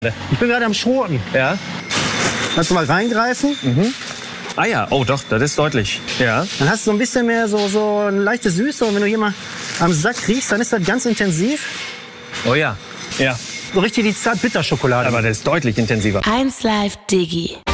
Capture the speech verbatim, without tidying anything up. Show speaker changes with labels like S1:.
S1: Ich bin gerade am Schroten.
S2: Ja.
S1: Kannst du mal reingreifen?
S2: Mhm. Ah ja, oh doch, das ist deutlich. Ja.
S1: Dann hast du so ein bisschen mehr so, so eine leichte Süße. Und wenn du hier mal am Sack riechst, dann ist das ganz intensiv.
S2: Oh ja. Ja.
S1: So richtig die Zart-Bitter-Schokolade.
S2: Aber das ist deutlich intensiver.
S3: eins Live Digi.